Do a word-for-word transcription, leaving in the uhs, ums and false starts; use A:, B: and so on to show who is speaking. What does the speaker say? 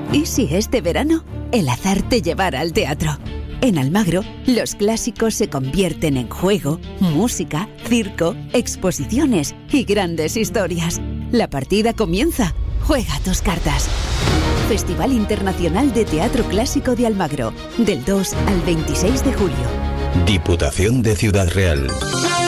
A: ¿Y si este verano el azar te llevara al teatro? En Almagro, los clásicos se convierten en juego, música, circo, exposiciones y grandes historias. La partida comienza. Juega tus cartas. Festival Internacional de Teatro Clásico de Almagro, del dos al veintiséis de julio.
B: Diputación de Ciudad Real.